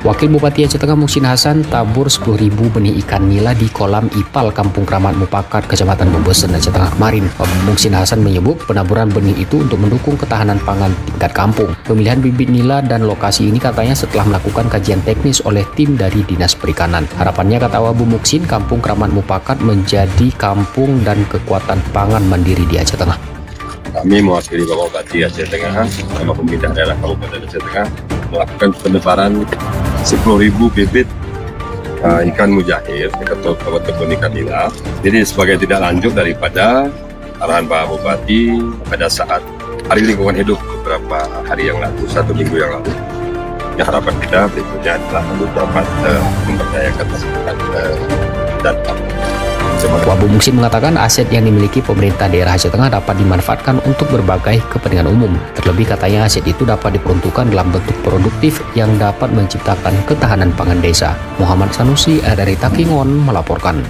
Wakil Bupati Aceh Tengah Muhsin Hasan tabur 10.000 benih ikan nila di kolam Ipal Kampung Kramat Mupakat, Kecamatan Bebesen, Aceh Tengah kemarin. Muhsin Hasan menyebut penaburan benih itu untuk mendukung ketahanan pangan tingkat kampung. Pemilihan bibit nila dan lokasi ini katanya setelah melakukan kajian teknis oleh tim dari Dinas Perikanan. Harapannya, kata Wabu Muhsin, Kampung Kramat Mupakat menjadi kampung dan kekuatan pangan mandiri di Aceh Tengah. Kami mewakili Bapak Bupati Aceh Tengah sama pemerintah daerah Kabupaten Aceh Tengah melakukan penebaran 10.000 bibit ikan mujair atau kebun ikan nila. Jadi sebagai tidak lanjut daripada arahan Pak Bupati pada saat Hari Lingkungan Hidup beberapa hari yang lalu, 1 minggu yang lalu. Yang harapan kita berikutnya adalah untuk dapat memberdayakan masyarakat dan Wabu Muhsin mengatakan aset yang dimiliki pemerintah daerah Aceh Tengah dapat dimanfaatkan untuk berbagai kepentingan umum. Terlebih katanya aset itu dapat diperuntukkan dalam bentuk produktif yang dapat menciptakan ketahanan pangan desa. Muhammad Sanusi, RRI Takengon melaporkan.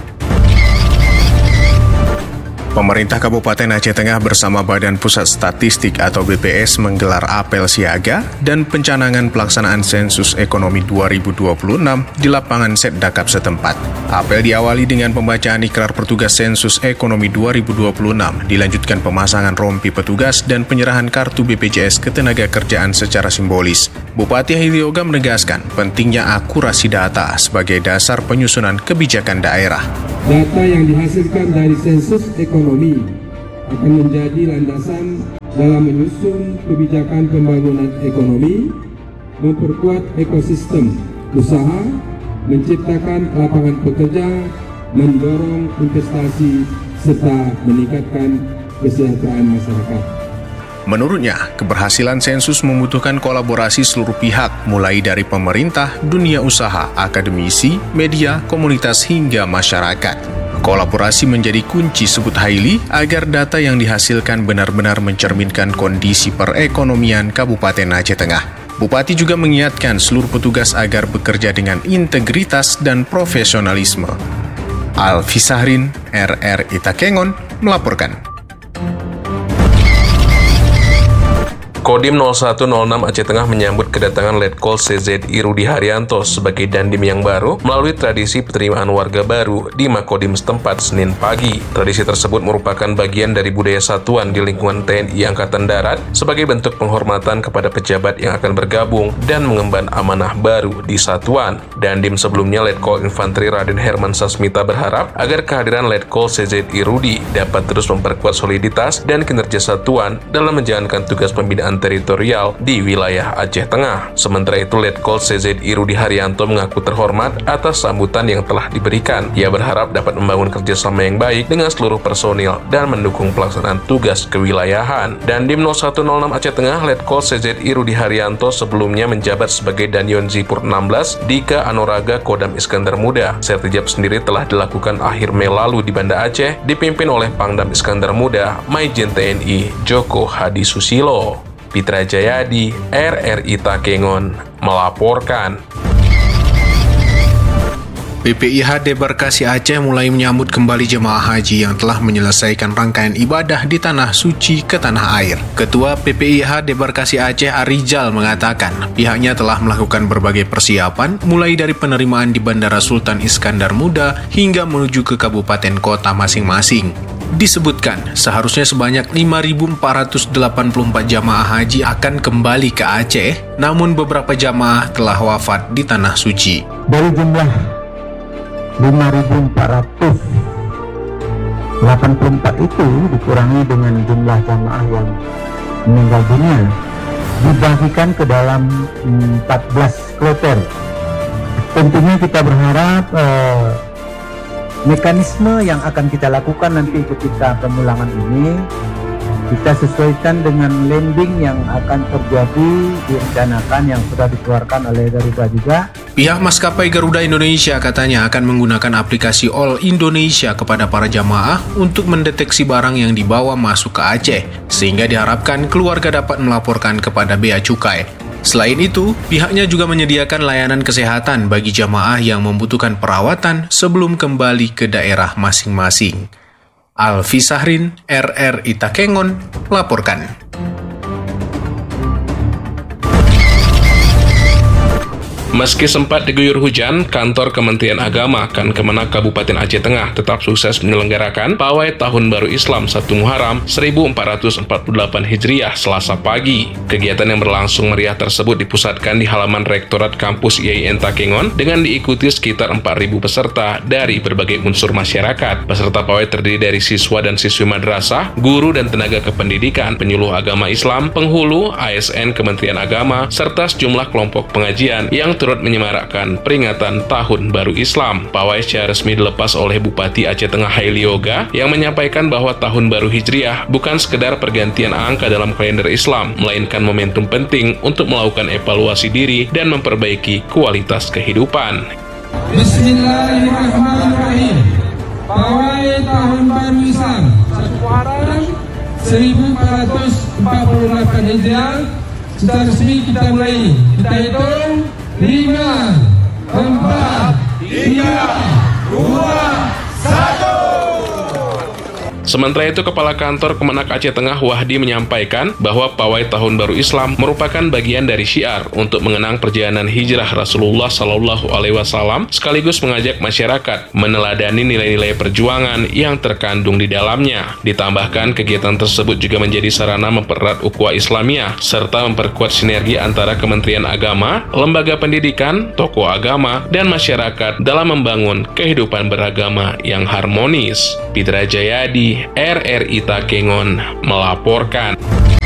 Pemerintah Kabupaten Aceh Tengah bersama Badan Pusat Statistik atau BPS menggelar apel siaga dan pencanangan pelaksanaan sensus ekonomi 2026 di lapangan Setdakap setempat. Apel diawali dengan pembacaan ikrar petugas sensus ekonomi 2026, dilanjutkan pemasangan rompi petugas dan penyerahan kartu BPJS Ketenagakerjaan secara simbolis. Bupati Hilyoga menegaskan pentingnya akurasi data sebagai dasar penyusunan kebijakan daerah. Data yang dihasilkan dari sensus ekonomi akan menjadi landasan dalam menyusun kebijakan pembangunan ekonomi, memperkuat ekosistem usaha, menciptakan lapangan pekerja, mendorong investasi, serta meningkatkan kesejahteraan masyarakat. Menurutnya, keberhasilan sensus membutuhkan kolaborasi seluruh pihak, mulai dari pemerintah, dunia usaha, akademisi, media, komunitas, hingga masyarakat. Kolaborasi menjadi kunci, sebut Haili, agar data yang dihasilkan benar-benar mencerminkan kondisi perekonomian Kabupaten Aceh Tengah. Bupati juga mengingatkan seluruh petugas agar bekerja dengan integritas dan profesionalisme. Alfi Sahrin, RRI Takengon, melaporkan. Kodim 0106 Aceh Tengah menyambut kedatangan Letkol CZI Rudi Haryanto sebagai dandim yang baru melalui tradisi penerimaan warga baru di Makodim setempat Senin pagi. Tradisi tersebut merupakan bagian dari budaya satuan di lingkungan TNI Angkatan Darat sebagai bentuk penghormatan kepada pejabat yang akan bergabung dan mengemban amanah baru di satuan. Dandim sebelumnya Letkol Infanteri Raden Herman Sasmita berharap agar kehadiran Letkol CZI Rudi dapat terus memperkuat soliditas dan kinerja satuan dalam menjalankan tugas pembinaan teritorial di wilayah Aceh Tengah. Sementara itu, Letkol CZI Rudi Haryanto mengaku terhormat atas sambutan yang telah diberikan. Ia berharap dapat membangun kerjasama yang baik dengan seluruh personil dan mendukung pelaksanaan tugas kewilayahan. Dandim 0106 Aceh Tengah, Letkol CZI Rudi Haryanto sebelumnya menjabat sebagai Danyon Zipur 16 Dika Anoraga Kodam Iskandar Muda. Sertijab sendiri telah dilakukan akhir Mei lalu di Banda Aceh, dipimpin oleh Pangdam Iskandar Muda, Maijen TNI Joko Hadi Susilo. Pitra Jayadi, RRI Takengon, melaporkan. BPIH Debarkasi Aceh mulai menyambut kembali jemaah haji yang telah menyelesaikan rangkaian ibadah di Tanah Suci ke tanah air. Ketua BPIH Debarkasi Aceh Arijal mengatakan pihaknya telah melakukan berbagai persiapan mulai dari penerimaan di Bandara Sultan Iskandar Muda hingga menuju ke kabupaten kota masing-masing. Disebutkan seharusnya sebanyak 5.484 jamaah haji akan kembali ke Aceh, namun beberapa jamaah telah wafat di Tanah Suci. Dari jumlah 5.484 itu dikurangi dengan jumlah jamaah yang meninggal dunia, dibagikan ke dalam 14 kloter. Tentunya kita berharap mekanisme yang akan kita lakukan nanti ketika pemulangan ini kita sesuaikan dengan landing yang akan terjadi direncanakan yang sudah dikeluarkan oleh Garuda juga. Pihak maskapai Garuda Indonesia katanya akan menggunakan aplikasi All Indonesia kepada para jamaah untuk mendeteksi barang yang dibawa masuk ke Aceh, sehingga diharapkan keluarga dapat melaporkan kepada Bea Cukai. Selain itu, pihaknya juga menyediakan layanan kesehatan bagi jamaah yang membutuhkan perawatan sebelum kembali ke daerah masing-masing. Alfi Sahrin, RRI Takengon, melaporkan. Meski sempat diguyur hujan, kantor Kementerian Agama dan Kemenak Kabupaten Aceh Tengah tetap sukses menyelenggarakan Pawai Tahun Baru Islam 1 Muharram 1448 Hijriah Selasa pagi. Kegiatan yang berlangsung meriah tersebut dipusatkan di halaman Rektorat Kampus IAIN Takengon dengan diikuti sekitar 4.000 peserta dari berbagai unsur masyarakat. Peserta pawai terdiri dari siswa dan siswi madrasah, guru dan tenaga kependidikan, penyuluh agama Islam, penghulu, ASN Kementerian Agama, serta sejumlah kelompok pengajian yang turut menyemarakkan peringatan Tahun Baru Islam. Pawai secara resmi dilepas oleh Bupati Aceh Tengah Haili Yoga yang menyampaikan bahwa Tahun Baru Hijriah bukan sekedar pergantian angka dalam kalender Islam, melainkan momentum penting untuk melakukan evaluasi diri dan memperbaiki kualitas kehidupan. Bismillahirrahmanirrahim. Pawai Tahun Baru Islam 1 Muharram 1448 Hijriah secara resmi kita mulai. Kita hitung 5, 4, 3, 2, 1. Sementara itu, Kepala Kantor Kemenak Aceh Tengah Wahdi menyampaikan bahwa Pawai Tahun Baru Islam merupakan bagian dari syiar untuk mengenang perjalanan hijrah Rasulullah Shallallahu Alaihi Wasallam, sekaligus mengajak masyarakat meneladani nilai-nilai perjuangan yang terkandung di dalamnya. Ditambahkan, kegiatan tersebut juga menjadi sarana mempererat ukhuwah Islamiyah serta memperkuat sinergi antara Kementerian Agama, lembaga pendidikan, tokoh agama, dan masyarakat dalam membangun kehidupan beragama yang harmonis. Pitra Jayadi, RRI Takengon melaporkan.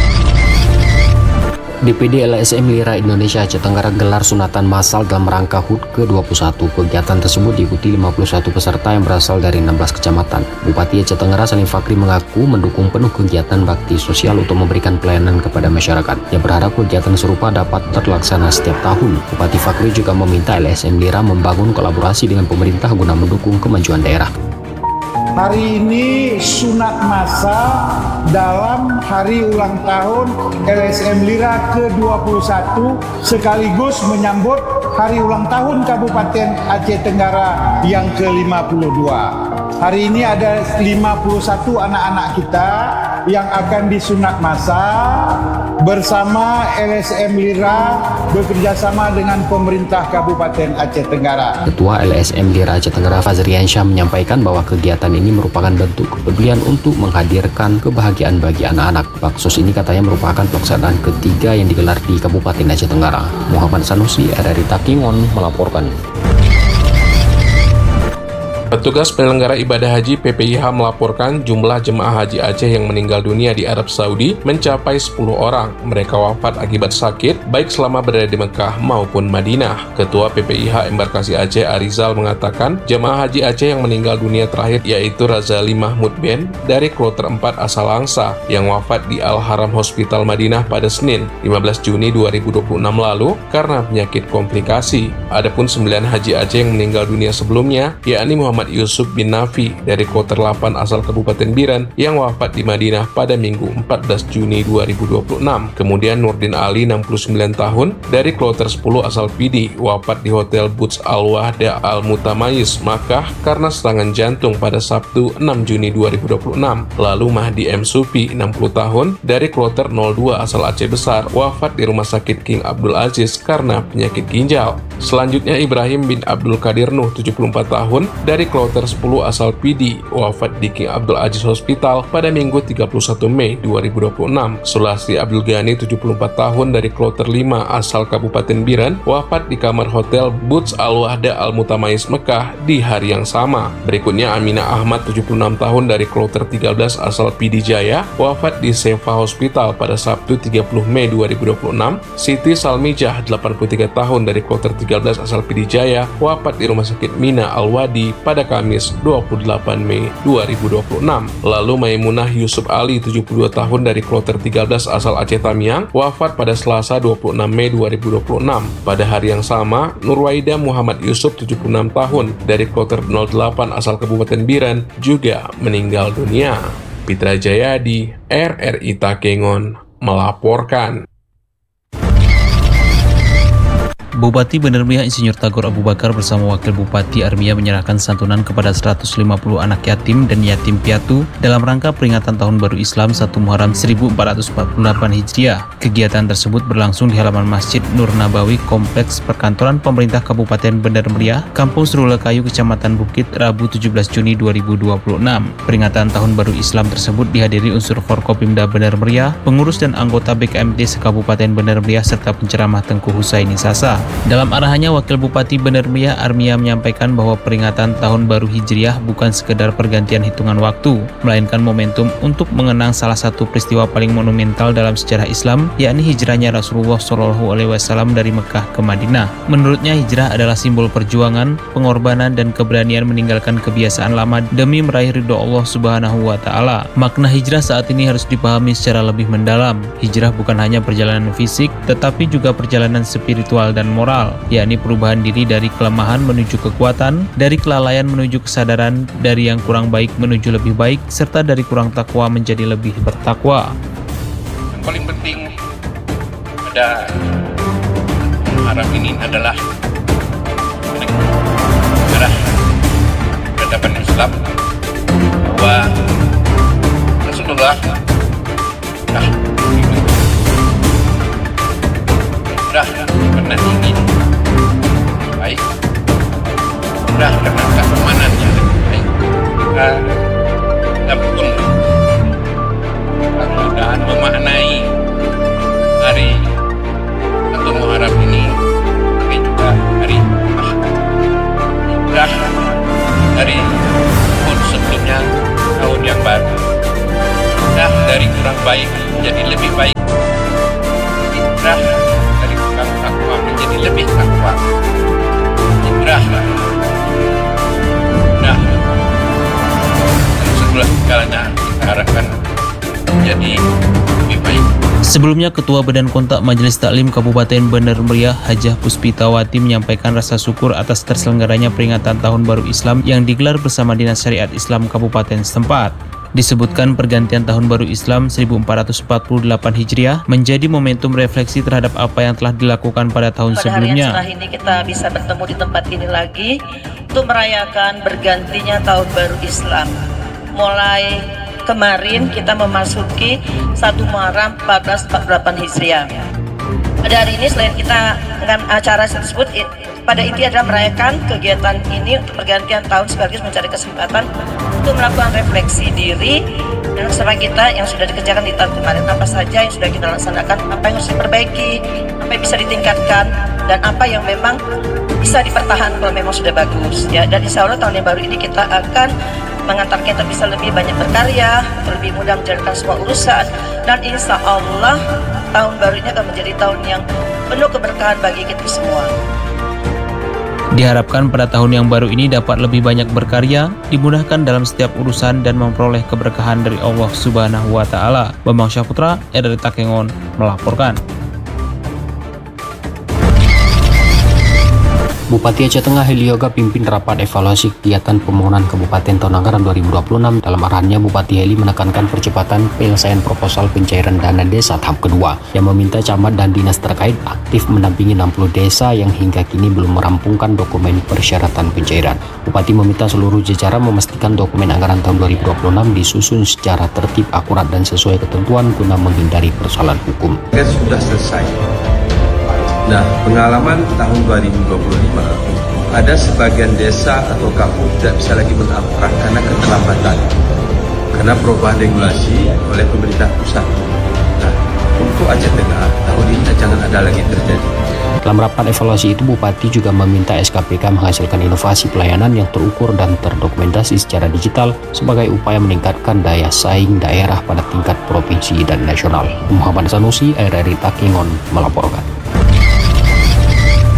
DPD LSM Lira Indonesia Aceh Tenggara gelar sunatan massal dalam rangka HUT ke-21. Kegiatan tersebut diikuti 51 peserta yang berasal dari 16 kecamatan. Bupati Aceh Tenggara Salim Fakri mengaku mendukung penuh kegiatan bakti sosial untuk memberikan pelayanan kepada masyarakat. Ia berharap kegiatan serupa dapat terlaksana setiap tahun. Bupati Fakri juga meminta LSM Lira membangun kolaborasi dengan pemerintah guna mendukung kemajuan daerah. Hari ini sunat massal dalam hari ulang tahun LSM Lira ke-21 sekaligus menyambut hari ulang tahun Kabupaten Aceh Tenggara yang ke-52. Hari ini ada 51 anak-anak kita yang akan disunat massal bersama LSM Lira bekerjasama dengan pemerintah Kabupaten Aceh Tenggara. Ketua LSM Lira Aceh Tenggara Fazrian Syah menyampaikan bahwa kegiatan ini merupakan bentuk kepedulian untuk menghadirkan kebahagiaan bagi anak-anak. Baksos ini katanya merupakan pelaksanaan ketiga yang digelar di Kabupaten Aceh Tenggara. Muhammad Sanusi, RRI Takengon melaporkan. Petugas penyelenggara ibadah haji PPIH melaporkan jumlah jemaah haji Aceh yang meninggal dunia di Arab Saudi mencapai 10 orang. Mereka wafat akibat sakit, baik selama berada di Mekah maupun Madinah. Ketua PPIH Embarkasi Aceh Arizal mengatakan jemaah haji Aceh yang meninggal dunia terakhir yaitu Razali Mahmud Ben dari kloter 4 asal Langsa yang wafat di Al-Haram Hospital Madinah pada Senin 15 Juni 2026 lalu karena penyakit komplikasi. Adapun 9 haji Aceh yang meninggal dunia sebelumnya yakni Muhammad Yusuf bin Nafi dari kloter 8 asal Kabupaten Biren yang wafat di Madinah pada Minggu 14 Juni 2026. Kemudian Nurdin Ali 69 tahun dari kloter 10 asal Pidi wafat di Hotel Burj Al Wahda Al Mutamayyiz Makkah karena serangan jantung pada Sabtu 6 Juni 2026. Lalu Mahdi M. Sufi 60 tahun dari kloter 02 asal Aceh Besar wafat di Rumah Sakit King Abdul Aziz karena penyakit ginjal. Selanjutnya Ibrahim bin Abdul Qadir Nuh 74 tahun dari kloter 10 asal Pidi wafat di King Abdul Aziz Hospital pada Minggu 31 Mei 2026. Sulastri Abdul Ghani 74 tahun dari kloter 5 asal Kabupaten Biren wafat di kamar Hotel Burj Al Wahda Al Mutamayyiz Mekah di hari yang sama. Berikutnya Aminah Ahmad 76 tahun dari kloter 13 asal Pidi Jaya wafat di Sefa Hospital pada Sabtu 30 Mei 2026. Siti Salmijah 83 tahun dari kloter 13 asal Pidi Jaya wafat di Rumah Sakit Mina Al-Wadi pada Kamis 28 Mei 2026. Lalu Maimunah Yusuf Ali 72 tahun dari kloter 13 asal Aceh Tamiang wafat pada Selasa 26 Mei 2026. Pada hari yang sama, Nurwaida Muhammad Yusuf 76 tahun dari kloter 08 asal Kabupaten Biren juga meninggal dunia. Pitra Jayadi, RRI Takengon melaporkan. Bupati Bener Meriah Insinyur Tagor Abu Bakar bersama Wakil Bupati Armia menyerahkan santunan kepada 150 anak yatim dan yatim piatu dalam rangka peringatan Tahun Baru Islam 1 Muharram 1448 Hijriah. Kegiatan tersebut berlangsung di halaman Masjid Nur Nabawi Kompleks Perkantoran Pemerintah Kabupaten Bener Meriah, Kampung Serulekayu, Kecamatan Bukit, Rabu 17 Juni 2026. Peringatan Tahun Baru Islam tersebut dihadiri unsur Forkopimda Bener Meriah, pengurus dan anggota BKMT se-Kabupaten Bener Meriah serta penceramah Tengku Husaini Sasa. Dalam arahannya, Wakil Bupati Bener Meriah Armia menyampaikan bahwa peringatan Tahun Baru Hijriah bukan sekedar pergantian hitungan waktu, melainkan momentum untuk mengenang salah satu peristiwa paling monumental dalam sejarah Islam, yakni hijrahnya Rasulullah SAW dari Mekah ke Madinah. Menurutnya, hijrah adalah simbol perjuangan, pengorbanan, dan keberanian meninggalkan kebiasaan lama demi meraih ridho Allah Subhanahu wa Ta'ala. Makna hijrah saat ini harus dipahami secara lebih mendalam. Hijrah bukan hanya perjalanan fisik, tetapi juga perjalanan spiritual dan moral, yakni perubahan diri dari kelemahan menuju kekuatan, dari kelalaian menuju kesadaran, dari yang kurang baik menuju lebih baik, serta dari kurang takwa menjadi lebih bertakwa. Yang paling penting pada Muharram ini adalah peradaban Islam, bahwa Rasulullah karena ingin baik, karena keamanannya lebih baik, kita pun mudah-mudahan memaknai hari 1 Muharram ini sebagai juga hari hijrah dari tahun sebelumnya, tahun yang baru, dari kurang baik menjadi lebih baik, hijrah dari kurang takwa menjadi lebih takwa, hijrah dan segala galanya kita harapkan menjadi lebih baik. Sebelumnya, Ketua Badan Kontak Majelis Taklim Kabupaten Bener Meriah Hajah Puspitawati menyampaikan rasa syukur atas terselenggaranya peringatan Tahun Baru Islam yang digelar bersama Dinas Syariat Islam Kabupaten setempat. Disebutkan pergantian Tahun Baru Islam 1448 Hijriah menjadi momentum refleksi terhadap apa yang telah dilakukan pada tahun sebelumnya. Setelah ini kita bisa bertemu di tempat ini lagi untuk merayakan bergantinya Tahun Baru Islam. Mulai kemarin kita memasuki 1 Muharram 1448 Hijriah. Pada hari ini selain kita dengan acara tersebut, pada inti adalah merayakan kegiatan ini untuk pergantian tahun sekaligus mencari kesempatan untuk melakukan refleksi diri dan usaha kita yang sudah dikerjakan di tahun kemarin, apa saja yang sudah kita laksanakan, apa yang harus diperbaiki, apa yang bisa ditingkatkan, dan apa yang memang bisa dipertahankan kalau memang sudah bagus ya. Dan insya Allah tahun yang baru ini kita akan mengantarkan kita bisa lebih banyak berkarya, lebih mudah menjalankan semua urusan, dan insya Allah tahun baru ini akan menjadi tahun yang penuh keberkahan bagi kita semua. Diharapkan pada tahun yang baru ini dapat lebih banyak berkarya, dimudahkan dalam setiap urusan, dan memperoleh keberkahan dari Allah Subhanahu wa Ta'ala. Bambang Syahputra, RRI Takengon, melaporkan. Bupati Aceh Tengah Heli Yoga pimpin rapat evaluasi kegiatan pembangunan Kabupaten tahun anggaran 2026. Dalam arahannya, Bupati Heli menekankan percepatan penyelesaian proposal pencairan dana desa tahap kedua, yang meminta camat dan dinas terkait aktif mendampingi 60 desa yang hingga kini belum merampungkan dokumen persyaratan pencairan. Bupati meminta seluruh jajaran memastikan dokumen anggaran tahun 2026 disusun secara tertib, akurat, dan sesuai ketentuan guna menghindari persoalan hukum. Sudah selesai. Nah, pengalaman tahun 2025, ada sebagian desa atau kampung tidak bisa lagi mengaprah karena keterlambatan, karena perubahan regulasi oleh pemerintah pusat. Nah, untuk Aceh Tengah, tahun ini jangan ada lagi terjadi. Dalam rapat evaluasi itu, Bupati juga meminta SKPK menghasilkan inovasi pelayanan yang terukur dan terdokumentasi secara digital sebagai upaya meningkatkan daya saing daerah pada tingkat provinsi dan nasional. Muhammad Sanusi, RRI Takengon, melaporkan.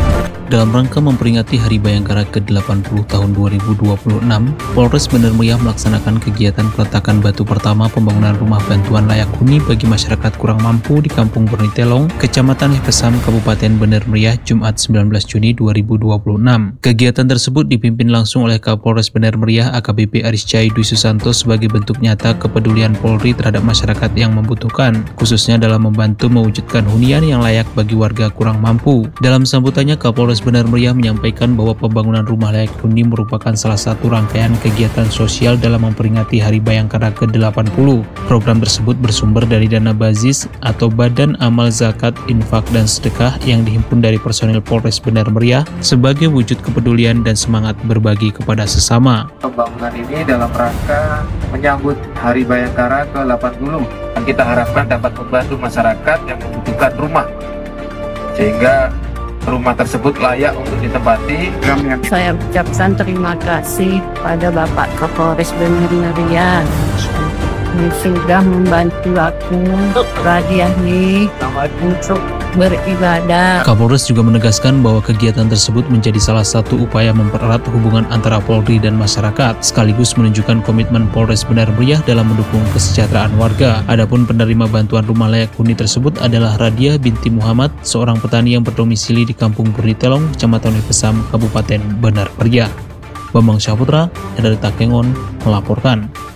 Dalam rangka memperingati Hari Bayangkara ke-80 tahun 2026, Polres Bener Meriah melaksanakan kegiatan peletakan batu pertama pembangunan rumah bantuan layak huni bagi masyarakat kurang mampu di Kampung Bernitelong, Kecamatan Lehpesam, Kabupaten Bener Meriah, Jumat 19 Juni 2026. Kegiatan tersebut dipimpin langsung oleh Kapolres Bener Meriah AKBP Ariscai Dwi Susanto sebagai bentuk nyata kepedulian Polri terhadap masyarakat yang membutuhkan, khususnya dalam membantu mewujudkan hunian yang layak bagi warga kurang mampu. Dalam sambutannya, Kapolres Bener Meriah menyampaikan bahwa pembangunan rumah layak huni merupakan salah satu rangkaian kegiatan sosial dalam memperingati Hari Bayangkara ke-80. Program tersebut bersumber dari dana BAZIS atau Badan Amal Zakat, Infak, dan Sedekah yang dihimpun dari personil Polres Bener Meriah sebagai wujud kepedulian dan semangat berbagi kepada sesama. Pembangunan ini dalam rangka menyambut Hari Bayangkara ke-80. Kita harapkan dapat membantu masyarakat yang membutuhkan rumah, sehingga rumah tersebut layak untuk ditempati. Saya ucapkan terima kasih pada Bapak Kapolres Bener Meriah yang sudah membantu aku Radiani untuk beribadah. Kapolres juga menegaskan bahwa kegiatan tersebut menjadi salah satu upaya mempererat hubungan antara Polri dan masyarakat, sekaligus menunjukkan komitmen Polres Bener Meriah dalam mendukung kesejahteraan warga. Adapun penerima bantuan rumah layak huni tersebut adalah Radiah binti Muhammad, seorang petani yang berdomisili di Kampung Bernitelong, Kecamatan Lehpesam, Kabupaten Bener Meriah. Bambang Syahputra dari Takengon melaporkan.